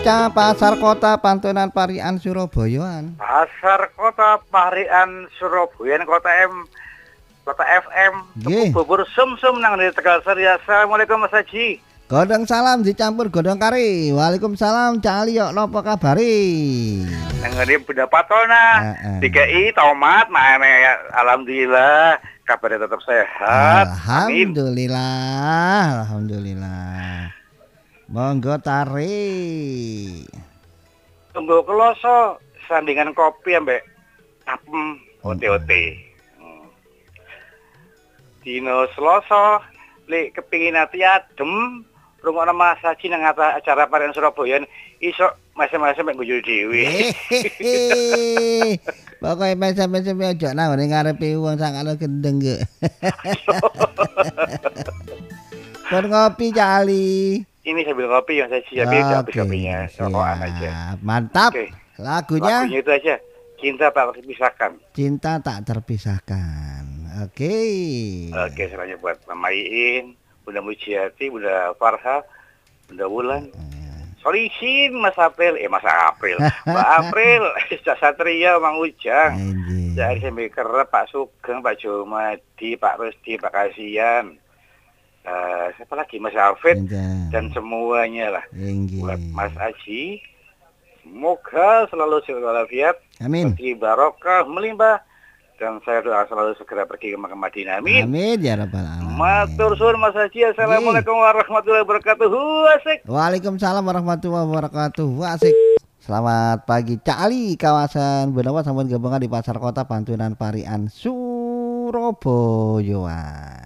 Pasar Kota Pantunan Parian Surabayaan. Pasar Kota Parian Surabayaan Kota FM. Nggih. Bubur sum-sum nang di Tegal Sari. Assalamualaikum Mas Haji. Godhong salam dicampur godhong kari. Waalaikumsalam Cak Ali yo napa kabare? Nang ngene Bunda Patona. DKI tomat mana ya, alhamdulillah kabarnya tetap sehat. Amin. Alhamdulillah. Monggo tarik. Tunggu keloso sandingan kopi ambek apem ote-ote. Dino Selasa lek kepingin ati adem rungokno Mas Haji nang acara Parian Surabaya iso masing-masing mek guyu dhewe. Pokoke mesem-mesem aja nang ngarepe wong sakalo gendeng kok. Kon ngopi Cak Ali. Ini sambil ngopi yang saya siapin habis kopinya. Rokokan aja. Mantap. Oke. Lagunya itu aja. Cinta tak terpisahkan. Cinta tak terpisahkan. Oke. Oke, selanjutnya buat Mama Iin, Bunda Mujiati, Bunda Farha, Bunda Wulan. Solihin Mas April, Mbak April, Cak Satria, Mang Ujang. Dari sampai kerep Pak Sugeng, Pak Jomadi, Pak Rusdi, Pak Kasian. Siapa lagi Mas Alfred dan semuanya lah. Buat Mas Aji, semoga selalu sehat walafiat, amin, rezeki barokah melimpah, dan saya doa selalu segera pergi ke makam Madinah. Amin. Amin ya rabbal alamin. Matur suwun Mas Haji. Assalamualaikum warahmatullahi wabarakatuh. Asik. Waalaikumsalam warahmatullahi wabarakatuh. Asik. Selamat pagi Cak Ali, kawasan Benawa sampun gabungan di Pasar Kota Pantunan Parian Surabayaan.